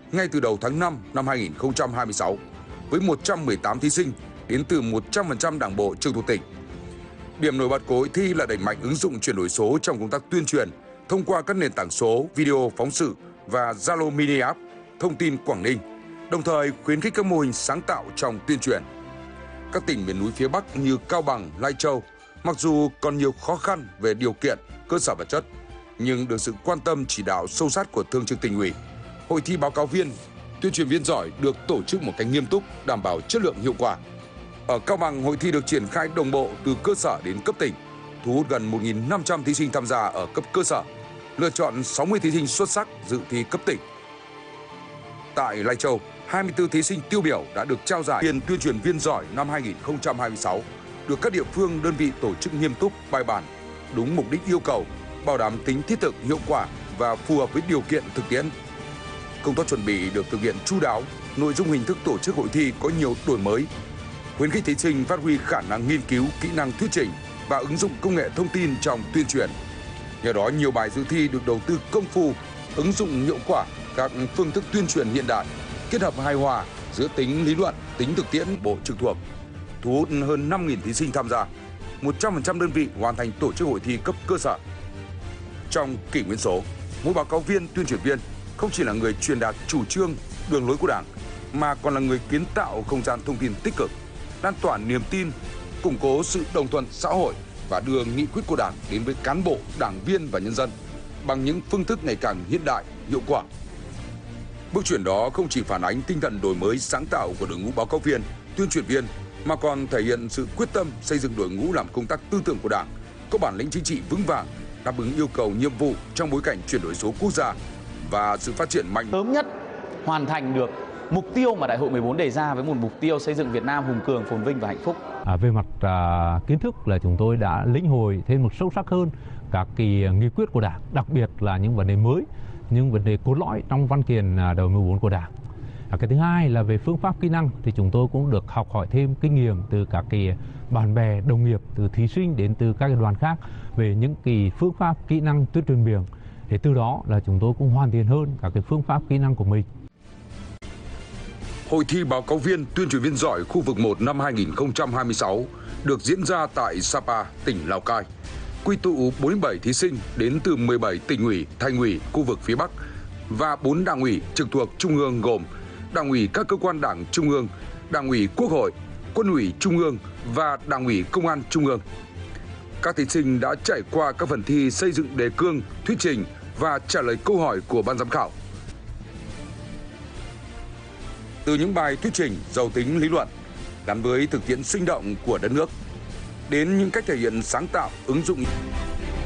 ngay từ đầu tháng 5 năm 2026 với 118 thí sinh đến từ 100% đảng bộ trực thuộc tỉnh. Điểm nổi bật của hội thi là đẩy mạnh ứng dụng chuyển đổi số trong công tác tuyên truyền thông qua các nền tảng số, video, phóng sự và Zalo Mini App, thông tin Quảng Ninh, đồng thời khuyến khích các mô hình sáng tạo trong tuyên truyền. Các tỉnh miền núi phía Bắc như Cao Bằng, Lai Châu, mặc dù còn nhiều khó khăn về điều kiện, cơ sở vật chất, nhưng được sự quan tâm chỉ đạo sâu sát của Thường trực Tỉnh ủy, hội thi báo cáo viên, tuyên truyền viên giỏi được tổ chức một cách nghiêm túc, đảm bảo chất lượng hiệu quả. Ở Cao Bằng, hội thi được triển khai đồng bộ từ cơ sở đến cấp tỉnh, thu hút gần 1.500 thí sinh tham gia ở cấp cơ sở, lựa chọn 60 thí sinh xuất sắc dự thi cấp tỉnh. Tại Lai Châu, 24 thí sinh tiêu biểu đã được trao giải tuyên truyền viên giỏi năm 2026, được các địa phương đơn vị tổ chức nghiêm túc, bài bản, đúng mục đích yêu cầu, bảo đảm tính thiết thực, hiệu quả và phù hợp với điều kiện thực tiễn. Công tác chuẩn bị được thực hiện chu đáo, nội dung hình thức tổ chức hội thi có nhiều đổi mới, khuyến khích thí sinh phát huy khả năng nghiên cứu, kỹ năng thuyết trình và ứng dụng công nghệ thông tin trong tuyên truyền. Nhờ đó, nhiều bài dự thi được đầu tư công phu, ứng dụng hiệu quả các phương thức tuyên truyền hiện đại, kết hợp hài hòa giữa tính lý luận, tính thực tiễn bộ trực thuộc, thu hút hơn 5.000 thí sinh tham gia, 100% đơn vị hoàn thành tổ chức hội thi cấp cơ sở. Trong kỷ nguyên số, mỗi báo cáo viên, tuyên truyền viên không chỉ là người truyền đạt chủ trương, đường lối của Đảng, mà còn là người kiến tạo không gian thông tin tích cực, lan tỏa niềm tin, củng cố sự đồng thuận xã hội và đưa nghị quyết của Đảng đến với cán bộ, đảng viên và nhân dân bằng những phương thức ngày càng hiện đại, hiệu quả. Bước chuyển đó không chỉ phản ánh tinh thần đổi mới sáng tạo của đội ngũ báo cáo viên, tuyên truyền viên, mà còn thể hiện sự quyết tâm xây dựng đội ngũ làm công tác tư tưởng của Đảng, có bản lĩnh chính trị vững vàng, đáp ứng yêu cầu nhiệm vụ trong bối cảnh chuyển đổi số quốc gia và sự phát triển mạnh. Sớm nhất hoàn thành được mục tiêu mà Đại hội 14 đề ra với một mục tiêu xây dựng Việt Nam hùng cường, phồn vinh và hạnh phúc. Về mặt kiến thức là chúng tôi đã lĩnh hội thêm một sâu sắc hơn các nghị quyết của Đảng, đặc biệt là những vấn đề mới, những vấn đề cốt lõi trong văn kiện Đại hội 14 của Đảng. Cái thứ hai là về phương pháp kỹ năng thì chúng tôi cũng được học hỏi thêm kinh nghiệm từ các bạn bè, đồng nghiệp, từ thí sinh đến từ các đoàn khác về những phương pháp kỹ năng tuyên truyền miệng. Để từ đó là chúng tôi cũng hoàn thiện hơn các phương pháp kỹ năng của mình. Hội thi báo cáo viên, tuyên truyền viên giỏi khu vực 1 năm 2026 được diễn ra tại Sapa, tỉnh Lào Cai, quy tụ 47 thí sinh đến từ 17 tỉnh ủy, thành ủy khu vực phía Bắc và 4 đảng ủy trực thuộc Trung ương gồm Đảng ủy các cơ quan Đảng Trung ương, Đảng ủy Quốc hội, Quân ủy Trung ương và Đảng ủy Công an Trung ương. Các thí sinh đã trải qua các phần thi xây dựng đề cương, thuyết trình và trả lời câu hỏi của ban giám khảo. Từ những bài thuyết trình giàu tính lý luận gắn với thực tiễn sinh động của đất nước đến những cách thể hiện sáng tạo, ứng dụng